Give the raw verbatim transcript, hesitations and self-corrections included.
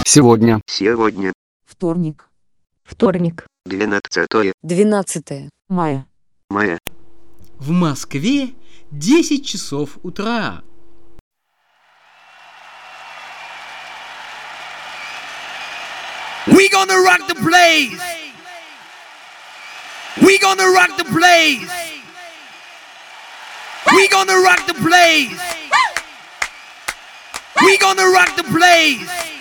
Сегодня. Сегодня. Вторник. Вторник. Двенадцатое Двенадцатое Мая. мая. В Москве десять часов утра. We gonna rock the place. We gonna rock the place. We gonna rock the place. We gonna rock the place.